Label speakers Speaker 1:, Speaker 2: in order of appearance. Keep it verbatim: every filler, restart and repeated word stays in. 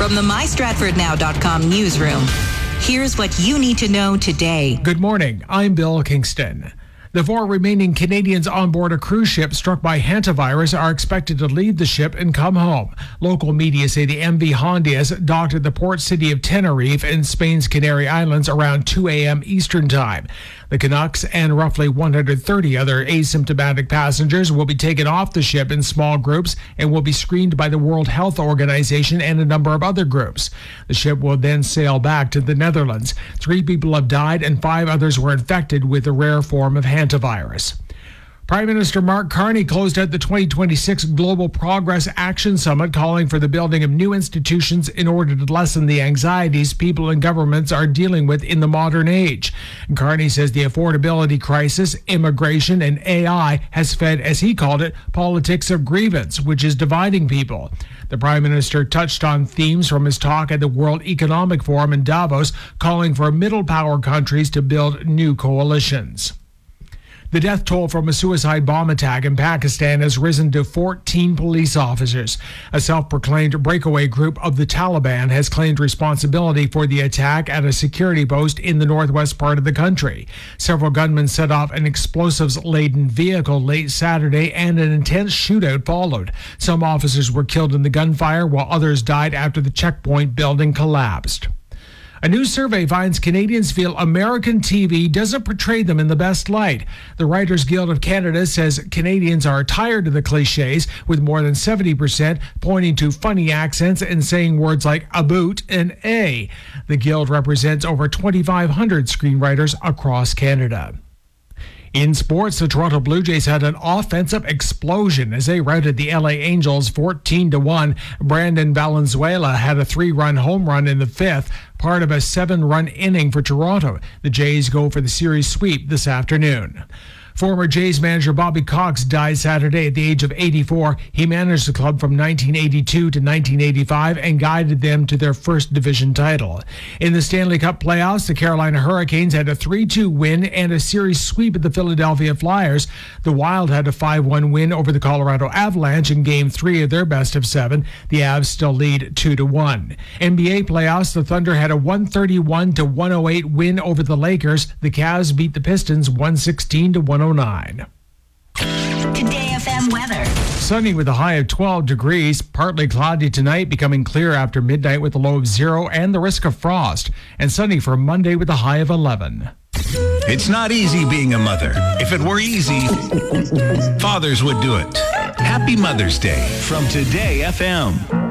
Speaker 1: From the my stratford now dot com newsroom, here's what you need to know today.
Speaker 2: Good morning. I'm Bill Kingston. The four remaining Canadians on board a cruise ship struck by hantavirus are expected to leave the ship and come home. Local media say the M V Hondias docked at the port city of Tenerife in Spain's Canary Islands around two a.m. Eastern Time. The Canucks and roughly one hundred thirty other asymptomatic passengers will be taken off the ship in small groups and will be screened by the World Health Organization and a number of other groups. The ship will then sail back to the Netherlands. Three people have died and five others were infected with a rare form of hantavirus. Prime Minister Mark Carney closed out the twenty twenty-six Global Progress Action Summit, calling for the building of new institutions in order to lessen the anxieties people and governments are dealing with in the modern age. Carney says the affordability crisis, immigration, and A I has fed, as he called it, politics of grievance, which is dividing people. The Prime Minister touched on themes from his talk at the World Economic Forum in Davos, calling for middle power countries to build new coalitions. The death toll from a suicide bomb attack in Pakistan has risen to fourteen police officers. A self-proclaimed breakaway group of the Taliban has claimed responsibility for the attack at a security post in the northwest part of the country. Several gunmen set off an explosives-laden vehicle late Saturday, and an intense shootout followed. Some officers were killed in the gunfire, while others died after the checkpoint building collapsed. A new survey finds Canadians feel American T V doesn't portray them in the best light. The Writers Guild of Canada says Canadians are tired of the cliches, with more than seventy percent pointing to funny accents and saying words like "about" and "a." The Guild represents over twenty-five hundred screenwriters across Canada. In sports, the Toronto Blue Jays had an offensive explosion as they routed the L A Angels fourteen to one. Brandon Valenzuela had a three-run home run in the fifth, part of a seven-run inning for Toronto. The Jays go for the series sweep this afternoon. Former Jays manager Bobby Cox died Saturday at the age of eighty-four. He managed the club from nineteen eighty-two to nineteen eighty-five and guided them to their first division title. In the Stanley Cup playoffs, the Carolina Hurricanes had a three two win and a series sweep at the Philadelphia Flyers. The Wild had a five one win over the Colorado Avalanche in Game three of their best of seven. The Avs still lead two to one. N B A playoffs, the Thunder had a one thirty-one to one oh eight win over the Lakers. The Cavs beat the Pistons one sixteen to one oh nine.
Speaker 1: Today F M weather.
Speaker 2: Sunny with a high of twelve degrees, partly cloudy tonight, becoming clear after midnight with a low of zero and the risk of frost, and sunny for Monday with a high of eleven.
Speaker 3: It's not easy being a mother. If it were easy, fathers would do it. Happy Mother's Day from Today F M.